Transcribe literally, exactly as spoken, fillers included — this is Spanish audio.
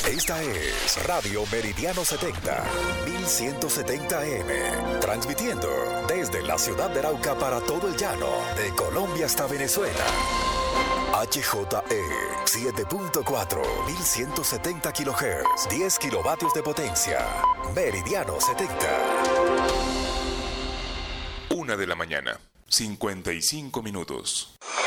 Esta es Radio Meridiano setenta, mil ciento setenta A M, transmitiendo desde la ciudad de Arauca para todo el llano, de Colombia hasta Venezuela. H J E siete punto cuatro, mil ciento setenta kilohertz, diez kilovatios de potencia. Meridiano setenta. Una de la mañana, cincuenta y cinco minutos.